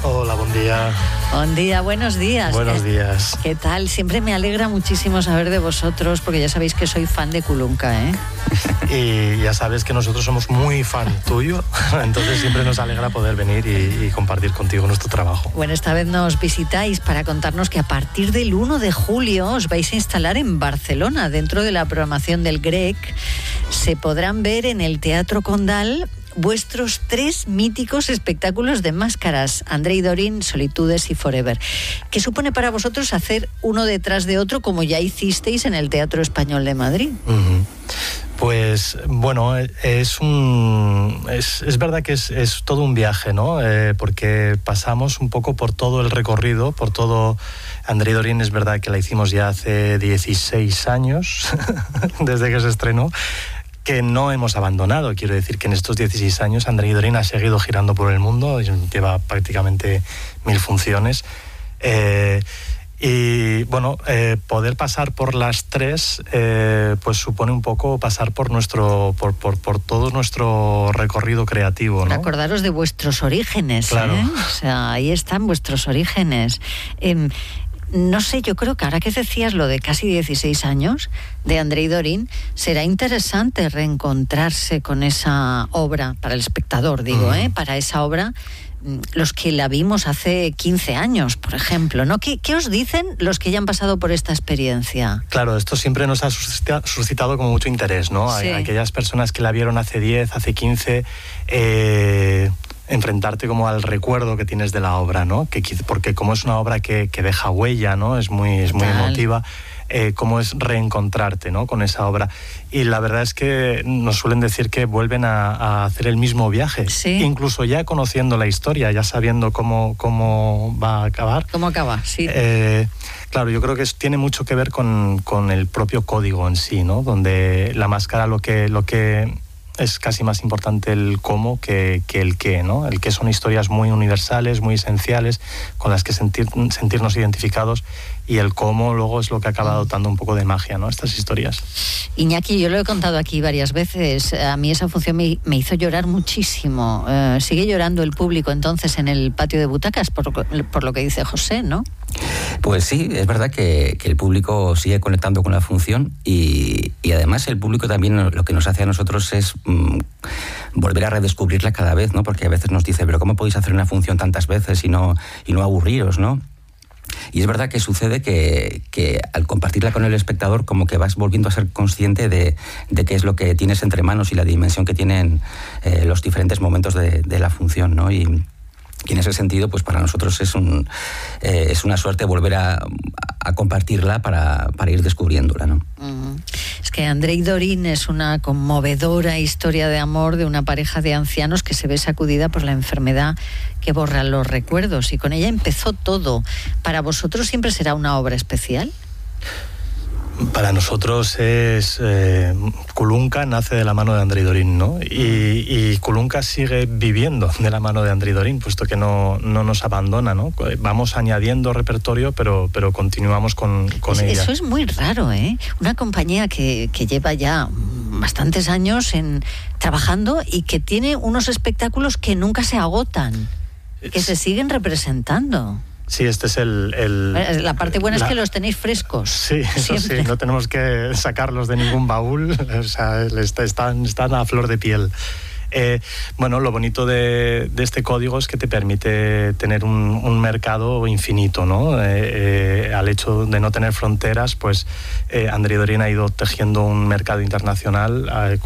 Hola, buen día. Buen día, buenos días. Buenos días. ¿Qué tal? Siempre me alegra muchísimo saber de vosotros, porque ya sabéis que soy fan de Kulunka, ¿eh? Y ya sabes que nosotros somos muy fan tuyo, entonces siempre nos alegra poder venir y compartir contigo nuestro trabajo. Bueno, esta vez nos visitáis para contarnos que a partir del 1 de julio os vais a instalar en Barcelona. Dentro de la programación del GREC se podrán ver en el Teatro Condal vuestros 3 míticos espectáculos de máscaras, André y Dorin, Solitudes y Forever. ¿Qué supone para vosotros hacer uno detrás de otro, como ya hicisteis en el Teatro Español de Madrid? Uh-huh. Pues bueno, es verdad que es todo un viaje, ¿no? Porque pasamos un poco por todo el recorrido, por todo. André y Dorin es verdad que la hicimos ya hace 16 años, desde que se estrenó, que no hemos abandonado. Quiero decir que en estos 16 años André y Dorin ha seguido girando por el mundo, lleva prácticamente 1000 funciones. Y bueno, poder pasar por las 3 pues supone un poco pasar por todo nuestro recorrido creativo, ¿no? Acordaros de vuestros orígenes, claro. O sea, ahí están vuestros orígenes. No sé, yo creo que ahora que decías lo de casi 16 años de André y Dorin, será interesante reencontrarse con esa obra, para el espectador, digo, para esa obra, los que la vimos hace 15 años, por ejemplo, ¿no? ¿Qué os dicen los que ya han pasado por esta experiencia? Claro, esto siempre nos ha suscitado como mucho interés, ¿no? Sí. Aquellas personas que la vieron hace 10, hace 15... enfrentarte como al recuerdo que tienes de la obra, ¿no? Porque como es una obra que deja huella, ¿no? Es muy emotiva, cómo es reencontrarte, ¿no? Con esa obra. Y la verdad es que nos suelen decir que vuelven a hacer el mismo viaje, ¿sí? Incluso ya conociendo la historia, ya sabiendo cómo va a acabar. ¿Cómo acaba? Sí. Claro, yo creo que tiene mucho que ver con el propio código en sí, ¿no? Donde la máscara lo que es casi más importante el cómo que el qué, ¿no? El qué son historias muy universales, muy esenciales, con las que sentirnos identificados, y el cómo luego es lo que acaba dotando un poco de magia, ¿no? Estas historias. Iñaki, yo lo he contado aquí varias veces, a mí esa función me hizo llorar muchísimo. Sigue llorando el público entonces en el patio de butacas, por lo que dice José, ¿no? Pues sí, es verdad que el público sigue conectando con la función y además el público también lo que nos hace a nosotros es volver a redescubrirla cada vez, ¿no? Porque a veces nos dice, pero ¿cómo podéis hacer una función tantas veces y no aburriros, ¿no? Y es verdad que sucede que al compartirla con el espectador como que vas volviendo a ser consciente de qué es lo que tienes entre manos y la dimensión que tienen los diferentes momentos de la función, ¿no? Y en ese sentido, pues para nosotros es una suerte volver a compartirla para ir descubriéndola, ¿no? Es que André y Dorin es una conmovedora historia de amor de una pareja de ancianos que se ve sacudida por la enfermedad que borra los recuerdos, y con ella empezó todo. ¿Para vosotros siempre será una obra especial? Para nosotros es Kulunka nace de la mano de André y Dorin, ¿no? Y Kulunka sigue viviendo de la mano de André y Dorin, puesto que no nos abandona, ¿no? Vamos añadiendo repertorio, pero continuamos con ella. Eso es muy raro, ¿eh? Una compañía que lleva ya bastantes años trabajando y que tiene unos espectáculos que nunca se agotan, que se siguen representando. Sí, este es la parte buena es que los tenéis frescos. Sí, eso sí, no tenemos que sacarlos de ningún baúl, o sea, están a flor de piel. Bueno, lo bonito de este código es que te permite tener un mercado infinito, ¿no? Al hecho de no tener fronteras, pues André y Dorin ha ido tejiendo un mercado internacional